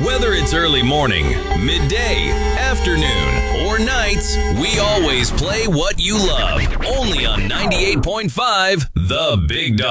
Whether it's early morning, midday, afternoon, or nights, we always play what you love. Only on 98.5 The Big Dog.